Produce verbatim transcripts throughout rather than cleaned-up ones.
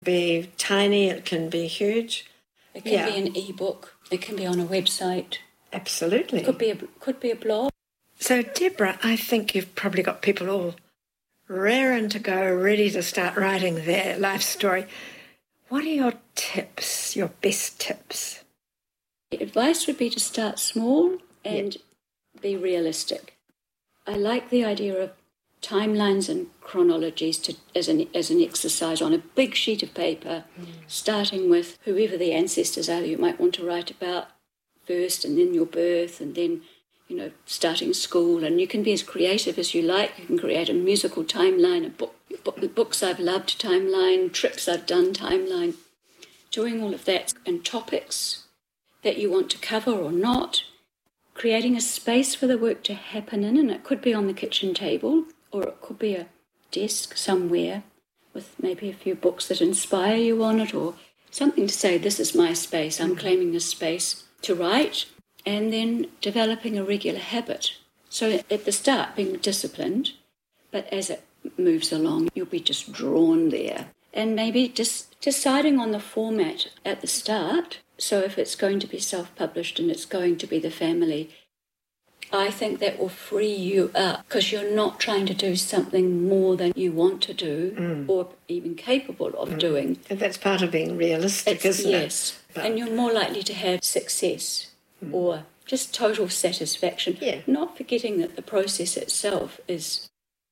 Be tiny, it can be huge. It can yeah. be an e-book. It can be on a website. Absolutely. It could be a, could be a blog. So, Deborah, I think you've probably got people all raring to go, ready to start writing their life story. What are your tips, your best tips? The advice would be to start small and yep. be realistic. I like the idea of timelines and chronologies to, as an as an exercise on a big sheet of paper, mm. starting with whoever the ancestors are that you might want to write about first, and then your birth, and then, you know, starting school. And you can be as creative as you like. You can create a musical timeline, a book, book books I've loved timeline, trips I've done timeline, doing all of that, and topics that you want to cover or not, creating a space for the work to happen in, and it could be on the kitchen table, or it could be a desk somewhere with maybe a few books that inspire you on it, or something to say, this is my space, I'm claiming this space to write, and then developing a regular habit. So at the start, being disciplined, but as it moves along, you'll be just drawn there. And maybe just deciding on the format at the start. So if it's going to be self-published and it's going to be the family, I think that will free you up, because you're not trying to do something more than you want to do mm. or even capable of mm. doing. And that's part of being realistic, it's, isn't yes. it? Yes, and you're more likely to have success mm. or just total satisfaction, yeah. not forgetting that the process itself is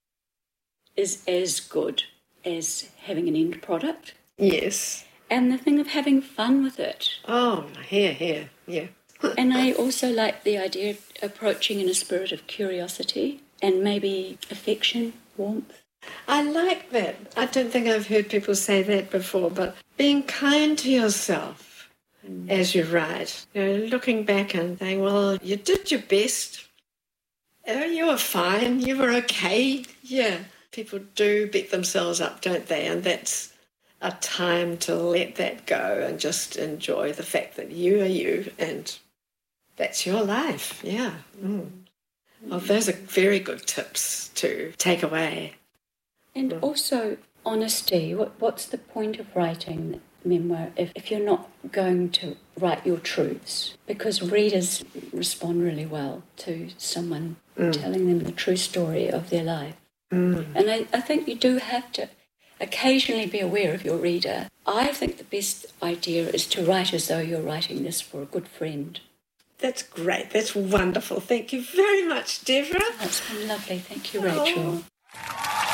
is as good as having an end product. Yes. And the thing of having fun with it. Oh, here, here, yeah. And I also like the idea of approaching in a spirit of curiosity and maybe affection, warmth. I like that. I don't think I've heard people say that before, but being kind to yourself mm. as you write. You know, looking back and saying, well, you did your best. Oh, you were fine. You were okay. Yeah. People do beat themselves up, don't they? And that's a time to let that go and just enjoy the fact that you are you and that's your life. Yeah. Mm. Well, those are very good tips to take away. And mm. also honesty. What, what's the point of writing memoir if, if you're not going to write your truths? Because readers respond really well to someone mm. telling them the true story of their life. Mm. And I, I think you do have to occasionally be aware of your reader. I think the best idea is to write as though you're writing this for a good friend. That's great. That's wonderful. Thank you very much, Deborah. That's been lovely. Thank you, Rachel. Oh.